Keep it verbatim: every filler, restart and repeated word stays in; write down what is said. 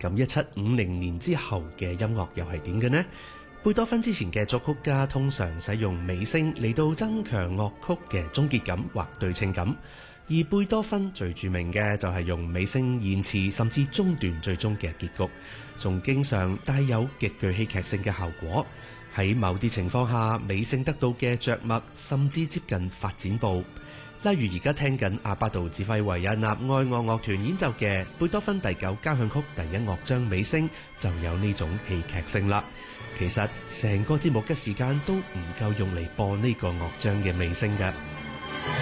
咁一七五零年之後嘅音樂又係點嘅呢？貝多芬之前嘅作曲家通常使用尾聲嚟到增強樂曲嘅終結感或對稱感，而貝多芬最著名嘅就係用尾聲延遲甚至中斷最終嘅結局，仲經常帶有極具戲劇性嘅效果。喺某啲情況下，尾聲得到嘅着墨甚至接近發展部。例如而家聽緊阿巴杜指揮維也納愛樂樂團演奏嘅貝多芬第九交響曲第一樂章尾聲，就有呢種戲劇性啦。其實成個節目嘅時間都唔夠用嚟播呢個樂章嘅尾聲嘅。